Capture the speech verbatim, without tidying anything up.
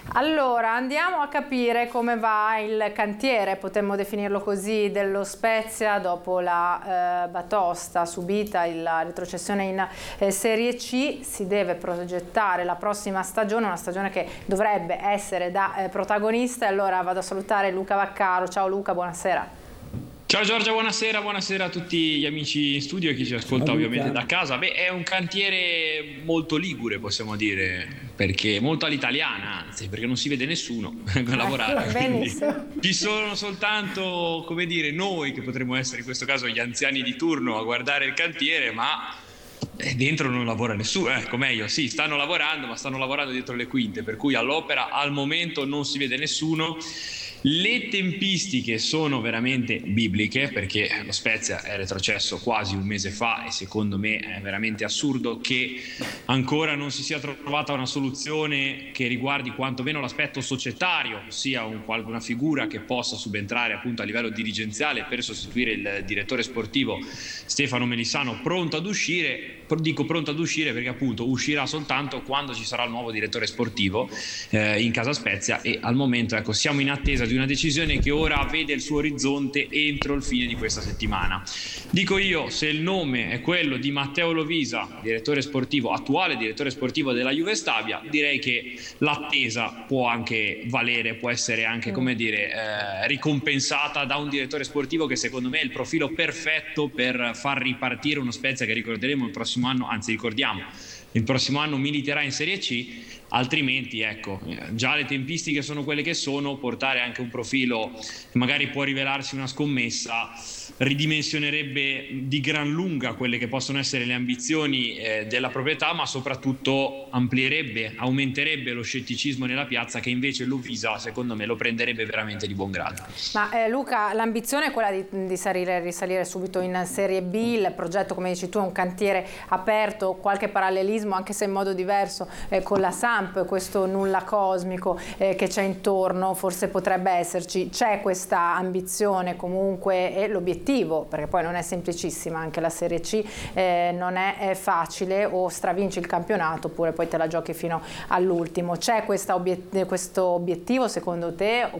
Allora, andiamo a capire come va il cantiere, potremmo definirlo così, dello Spezia dopo la eh, batosta subita, la retrocessione in eh, Serie C. Si deve progettare la prossima stagione, una stagione che dovrebbe essere da eh, protagonista. E allora vado a salutare Luca Vaccaro. Ciao Luca, buonasera. Ciao Giorgia, buonasera, buonasera a tutti gli amici in studio e chi ci ascolta Ciao, ovviamente Luca. Da casa. Beh, è un cantiere molto ligure, possiamo dire, perché molto all'italiana, anzi, perché non si vede nessuno a lavorare. Quindi ci sono soltanto, come dire, noi che potremmo essere in questo caso gli anziani di turno a guardare il cantiere, ma dentro non lavora nessuno, ecco meglio, sì, stanno lavorando, ma stanno lavorando dietro le quinte, per cui all'opera al momento non si vede nessuno. Le tempistiche sono veramente bibliche, perché lo Spezia è retrocesso quasi un mese fa e secondo me è veramente assurdo che ancora non si sia trovata una soluzione che riguardi quantomeno l'aspetto societario, ossia un, una figura che possa subentrare appunto a livello dirigenziale per sostituire il direttore sportivo Stefano Melissano, pronto ad uscire. Dico pronto ad uscire perché appunto uscirà soltanto quando ci sarà il nuovo direttore sportivo eh, in casa Spezia, e al momento ecco siamo in attesa di una decisione che ora vede il suo orizzonte entro il fine di questa settimana. Dico io, se il nome è quello di Matteo Lovisa, direttore sportivo, attuale direttore sportivo della Juve Stabia, direi che l'attesa può anche valere, può essere anche, come dire, eh, ricompensata da un direttore sportivo che secondo me è il profilo perfetto per far ripartire uno Spezia che ricorderemo il prossimo anno, anzi ricordiamo, il prossimo anno militerà in Serie C. Altrimenti ecco, già le tempistiche sono quelle che sono, portare anche un profilo che magari può rivelarsi una scommessa ridimensionerebbe di gran lunga quelle che possono essere le ambizioni eh, della proprietà, ma soprattutto amplierebbe, aumenterebbe lo scetticismo nella piazza, che invece Lovisa secondo me lo prenderebbe veramente di buon grado. Ma eh, Luca, l'ambizione è quella di, di salire, risalire subito in Serie B, il progetto come dici tu è un cantiere aperto, qualche parallelismo anche se in modo diverso eh, con la Samp, questo nulla cosmico eh, che c'è intorno, forse potrebbe esserci, c'è questa ambizione comunque e l'obiettivo, perché poi non è semplicissima anche la Serie C, eh, non è, è facile, o stravinci il campionato oppure poi te la giochi fino all'ultimo. C'è questo obiettivo secondo te